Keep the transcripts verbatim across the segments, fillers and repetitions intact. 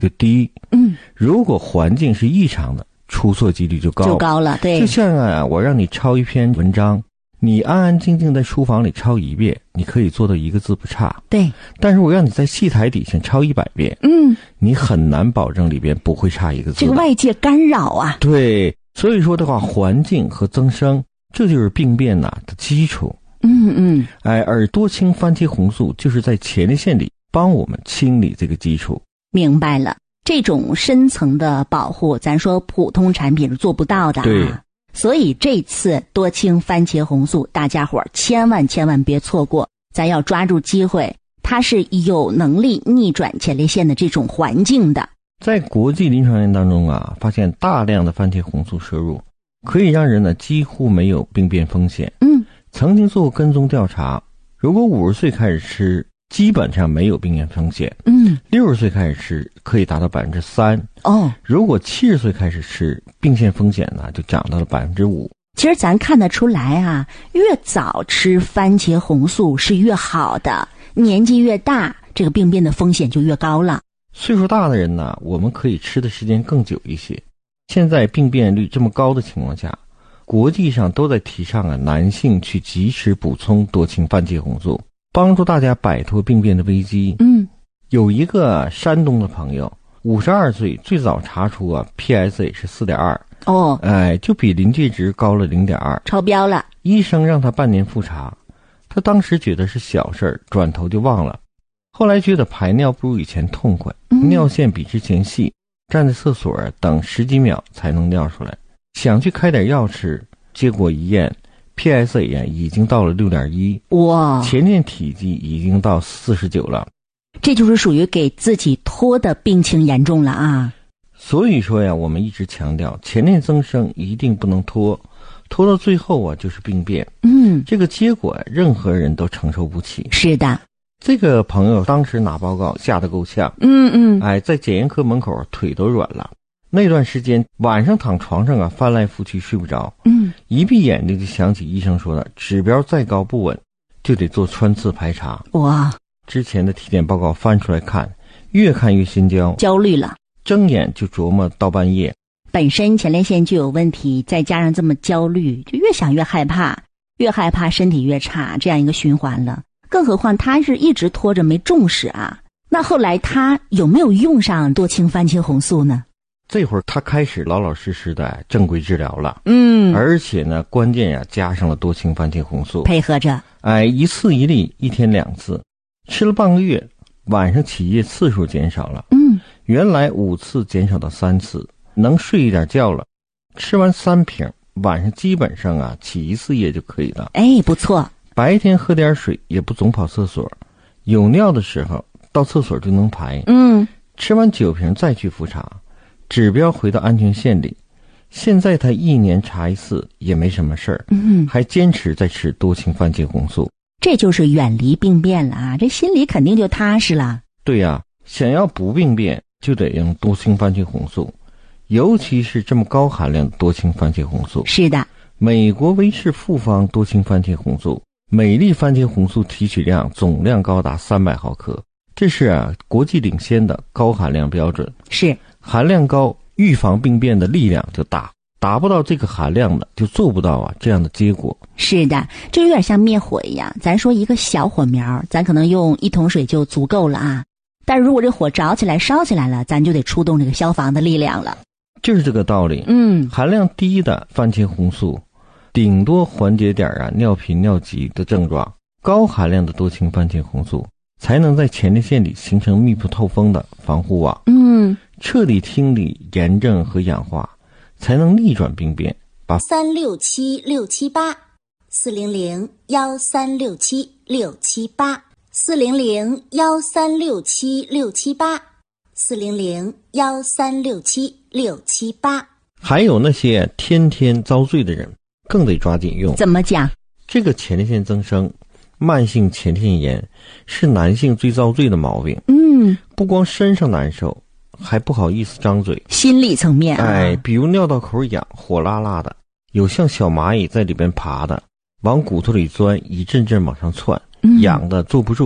就低。 嗯， 如果环境是异常的，出错几率就高， 就高了。对， 就像啊，我让你抄一篇文章，你安安静静在书房里抄一遍，你可以做到一个字不差。 对， 但是我让你在戏台底下抄一百遍， 嗯， 你很难保证里边不会差一个字。 这个外界干扰啊。 对，所以说的话，环境和增生，这就是病变呐、啊、的基础。 嗯嗯， 哎，而多氢番茄红素就是在前列腺里帮我们清理这个基础。 明白了。这种深层的保护，咱说普通产品是做不到的啊。 对， 所以这次多氢番茄红素，大家伙儿千万千万别错过，咱要抓住机会，它是有能力逆转前列腺的这种环境的。 在国际临床研究当中啊，发现大量的番茄红素摄入可以让人呢几乎没有病变风险。 嗯， 曾经做过跟踪调查，如果五十岁开始吃，基本上没有病变风险。 嗯， 六十岁开始吃可以达到百分之三。 哦， 如果七十岁开始吃，病变风险呢就涨到了百分之五。 其实咱看得出来啊，越早吃番茄红素是越好的，年纪越大，这个病变的风险就越高了。 岁数大的人呢，我们可以吃的时间更久一些。现在病变率这么高的情况下，国际上都在提倡啊，男性去及时补充多氢番茄红素，帮助大家摆脱病变的危机。 嗯， 有一个山东的朋友，五十二岁，最早查出啊 P S A 是 四点二。 哦， 哎，就比临界值高了 零点二， 超标了。 医生让他半年复查，他当时觉得是小事儿，转头就忘了。后来觉得排尿不如以前痛快， 嗯、 尿线比之前细，站在厕所等十几秒才能尿出来，想去开点药吃，结果一验 P S A 呀已经到了 六点一， 哇， 前列体积已经到四十九了。 这就是属于给自己拖的病情严重了啊。 所以说呀，我们一直强调前列增生一定不能拖，拖到最后啊就是病变。 嗯， 这个结果任何人都承受不起。 是的， 这个朋友当时拿报告吓得够呛。 嗯嗯， 哎，在检验科门口腿都软了。那段时间晚上躺床上啊翻来覆去睡不着。 嗯， 一闭眼睛就想起医生说的，指标再高不稳，就得做穿刺排查。 哇， 之前的体检报告翻出来看，越看越心焦， 焦虑了。 睁眼就琢磨到半夜， 本身前列腺就有问题，再加上这么焦虑，就越想越害怕，越害怕身体越差，这样一个循环了。更何况他是一直拖着没重视啊。那后来他有没有用上多氢番茄红素呢？ 这会儿他开始老老实实的正规治疗了。 嗯， 而且呢，关键呀加上了多氢番茄红素， 配合着， 哎，一次一粒，一天两次，吃了半个月，晚上起夜次数减少了。 嗯， 原来五次减少到三次，能睡一点觉了。吃完三瓶，晚上基本上啊起一次夜就可以了。 哎，不错。 白天喝点水，也不总跑厕所，有尿的时候到厕所就能排。 嗯， 吃完九瓶再去复查，指标回到安全线里。现在他一年查一次也没什么事儿。 嗯， 还坚持在吃多氢番茄红素。 这就是远离病变了啊，这心里肯定就踏实了。 对呀、啊，想要不病变就得用多氢番茄红素，尤其是这么高含量的多氢番茄红素。 是的， 美国威士复方多氢番茄红素，每粒番茄红素提取量总量高达三百毫克，这是啊国际领先的高含量标准。 是， 含量高，预防病变的力量就大，达不到这个含量的就做不到啊这样的结果。 是的，这有点像灭火一样，咱说一个小火苗，咱可能用一桶水就足够了啊，但如果这火着起来烧起来了，咱就得出动这个消防的力量了。 就是这个道理。 嗯， 含量低的番茄红素顶多缓解点啊尿频尿急的症状，高含量的多氢番茄红素才能在前列腺里形成密不透风的防护网。 嗯， 彻底清理炎症和氧化，才能逆转病变。把三六七六七八四零零幺三六七六七八四零零幺三六七六七八四零零幺三六七六七八。 还有那些天天遭罪的人，更得抓紧用。 怎么讲？ 这个前列腺增生、慢性前列腺炎是男性最遭罪的毛病。 嗯， 不光身上难受，还不好意思张嘴。 心理层面啊， 哎，比如尿道口痒，火辣辣的，有像小蚂蚁在里边爬的，往骨头里钻，一阵阵往上窜， 嗯、 痒的坐不住。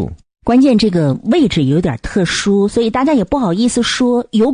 关键这个位置有点特殊，所以大家也不好意思说有